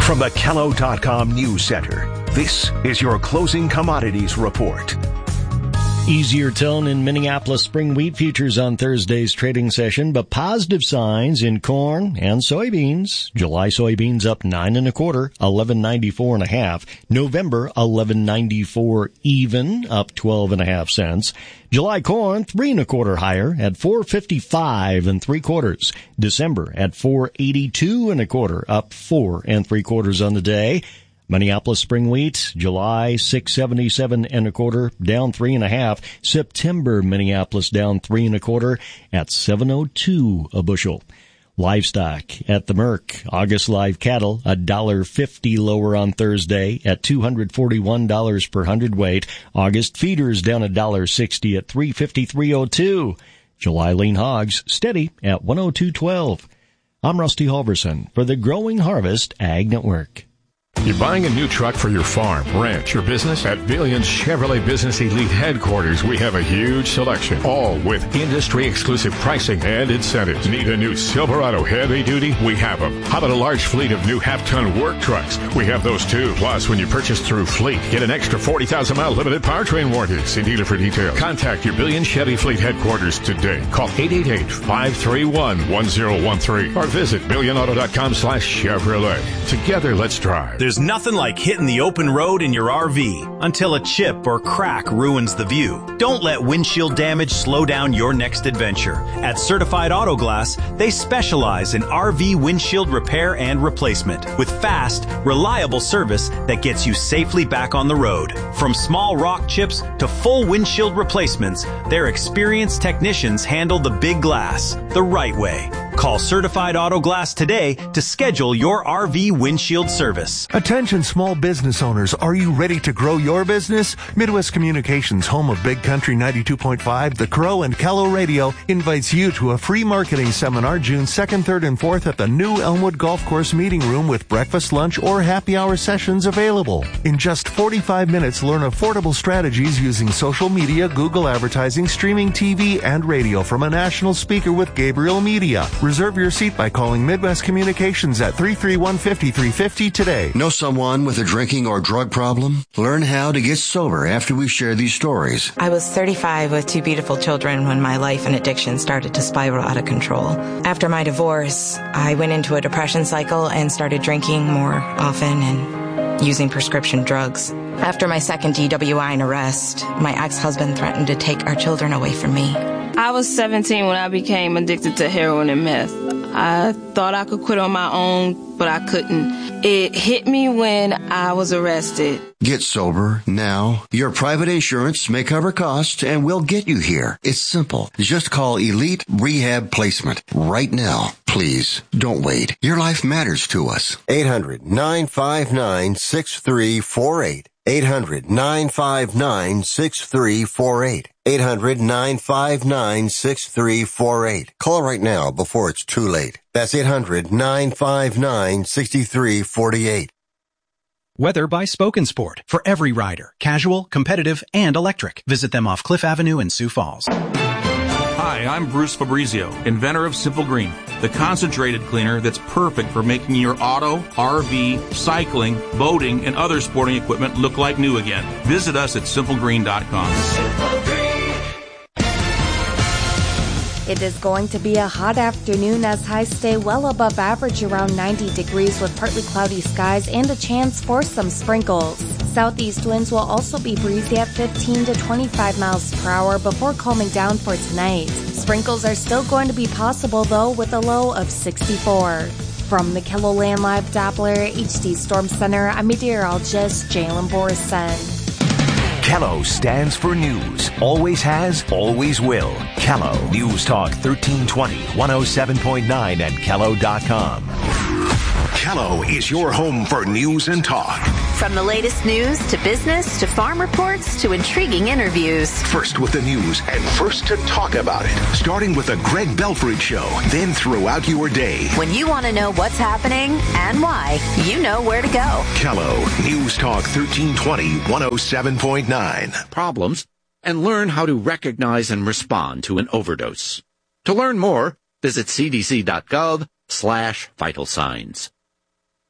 From the Kello.com News Center, this is your closing commodities report. Easier tone in Minneapolis spring wheat futures on Thursday's trading session, but positive signs in corn and soybeans. July soybeans up 9 1/4, 11.94 1/2. November 11.94 even, up 12.5 cents. July corn 3 1/4 higher at 4.55 3/4. December at 4.82 1/4, up 4 3/4 on the day. Minneapolis spring wheat, July 6.77 1/4, down 3 1/2. September Minneapolis down 3 1/4 at 7.02 a bushel. Livestock at the Merc, August live cattle $1.50 lower on Thursday at $241 per hundredweight. August feeders down $1.60 at $353.02. July lean hogs steady at 102.12. I'm Rusty Halverson for the Growing Harvest Ag Network. You're buying a new truck for your farm, ranch, or business? At Billions Chevrolet Business Elite Headquarters, we have a huge selection, all with industry-exclusive pricing and incentives. Need a new Silverado heavy-duty? We have them. How about a large fleet of new half-ton work trucks? We have those too. Plus, when you purchase through Fleet, get an extra 40,000-mile limited powertrain warranty. See dealer for details. Contact your Billions Chevy Fleet Headquarters today. Call 888-531-1013 or visit billionauto.com/Chevrolet. Together, let's drive. There's nothing like hitting the open road in your RV until a chip or crack ruins the view. Don't let windshield damage slow down your next adventure. At Certified Auto Glass, they specialize in RV windshield repair and replacement with fast, reliable service that gets you safely back on the road. From small rock chips to full windshield replacements, their experienced technicians handle the big glass the right way. Call Certified Auto Glass today to schedule your RV windshield service. Attention small business owners, are you ready to grow your business? Midwest Communications, home of Big Country 92.5, The Crow, and Kello Radio, invites you to a free marketing seminar June 2nd, 3rd, and 4th at the new Elmwood Golf Course Meeting Room with breakfast, lunch, or happy hour sessions available. In just 45 minutes, learn affordable strategies using social media, Google advertising, streaming TV, and radio from a national speaker with Gabriel Media. Reserve your seat by calling Midwest Communications at 331-5350 today. Know someone with a drinking or drug problem? Learn how to get sober after we share these stories. I was 35 with 2 beautiful children when my life and addiction started to spiral out of control. After my divorce, I went into a depression cycle and started drinking more often and using prescription drugs. After my second DWI and arrest, my ex-husband threatened to take our children away from me. I was 17 when I became addicted to heroin and meth. I thought I could quit on my own, but I couldn't. It hit me when I was arrested. Get sober now. Your private insurance may cover costs and we'll get you here. It's simple. Just call Elite Rehab Placement right now. Please, don't wait. Your life matters to us. 800-959-6348. 800-959-6348. 800-959-6348. Call right now before it's too late. That's 800-959-6348. Weather by Spoken Sport. For every rider. Casual, competitive, and electric. Visit them off Cliff Avenue in Sioux Falls. Hi, I'm Bruce Fabrizio, inventor of Simple Green, the concentrated cleaner that's perfect for making your auto, RV, cycling, boating, and other sporting equipment look like new again. Visit us at simplegreen.com. It is going to be a hot afternoon as highs stay well above average around 90 degrees with partly cloudy skies and a chance for some sprinkles. Southeast winds will also be breezy at 15 to 25 miles per hour before calming down for tonight. Sprinkles are still going to be possible though with a low of 64. From the KELOLAND Live Doppler HD Storm Center, I'm meteorologist Jalen Borison. Kello stands for news. Always has, always will. Kello. News Talk 1320, 107.9 and Kello.com. Kello is your home for news and talk. From the latest news to business to farm reports to intriguing interviews. First with the news and first to talk about it. Starting with the Greg Belford Show, then throughout your day. When you want to know what's happening and why, you know where to go. Kello, News Talk 1320, 107.9. Problems and learn how to recognize and respond to an overdose. To learn more, visit cdc.gov/vital signs.